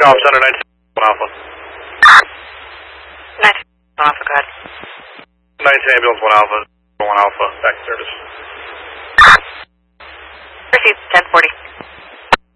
Golf Center, 9 Alpha. 9 Alpha, go ahead. 9 Ambulance 1 Alpha, 1 Alpha, back to service.